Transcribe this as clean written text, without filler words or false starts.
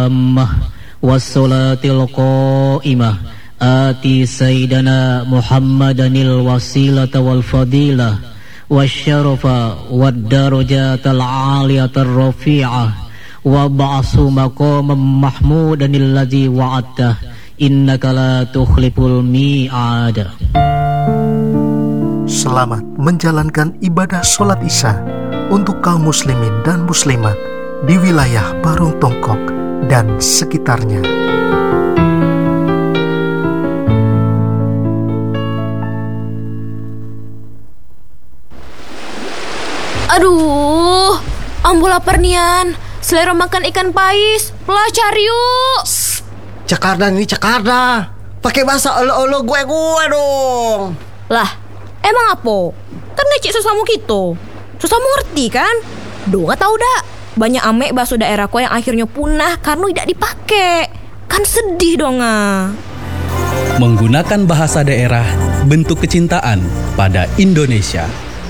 wassalatil qa'imah ati sayyidana Muhammadanil wasilata wal fadilah wasyarafa wad darajatal aliyatar rafi'ah wa ba'su maqamam mahmudanil ladzi wa'adta innaka la tukhliful mi'ad. Selamat menjalankan ibadah sholat isya untuk kaum muslimin dan muslimat di wilayah Barong Tongkok dan sekitarnya. Aduh, ambo lapar nian. Selera makan ikan pais. Pelah cari yuk. Cakarda nih cakarda. Pakai bahasa olo-olo gue dong. Lah, emang apa? Kan ngecek sesamu gitu. Sesamu ngerti kan? Do nggak tahu dah. Banyak ame bakso daerahku yang akhirnya punah karena tidak dipakai. Kan sedih dong ah. Menggunakan bahasa daerah bentuk kecintaan pada Indonesia.